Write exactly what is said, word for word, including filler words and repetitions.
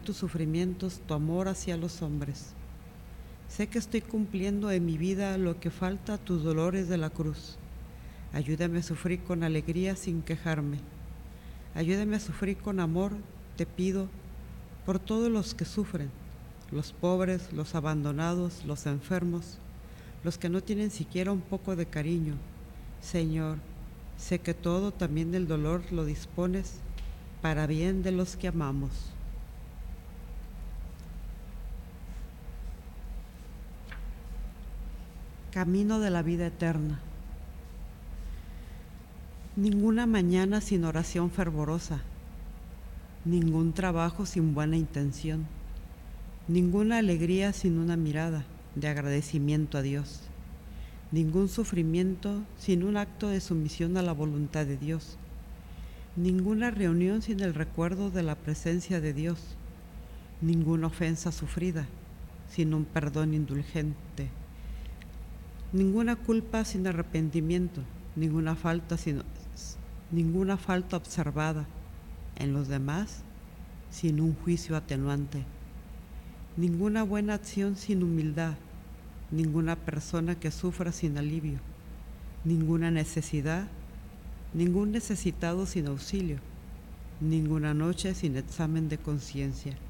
tus sufrimientos tu amor hacia los hombres. Sé que estoy cumpliendo en mi vida lo que falta a tus dolores de la cruz. Ayúdame a sufrir con alegría sin quejarme. Ayúdame a sufrir con amor, te pido, por todos los que sufren, los pobres, los abandonados, los enfermos, los que no tienen siquiera un poco de cariño. Señor, sé que todo, también el dolor, lo dispones para bien de los que amamos. Camino de la vida eterna. Ninguna mañana sin oración fervorosa, ningún trabajo sin buena intención, ninguna alegría sin una mirada de agradecimiento a Dios, ningún sufrimiento sin un acto de sumisión a la voluntad de Dios, ninguna reunión sin el recuerdo de la presencia de Dios, ninguna ofensa sufrida sin un perdón indulgente, ninguna culpa sin arrepentimiento, ninguna falta sin, ninguna falta observada en los demás sin un juicio atenuante, ninguna buena acción sin humildad, ninguna persona que sufra sin alivio, ninguna necesidad, ningún necesitado sin auxilio, ninguna noche sin examen de conciencia.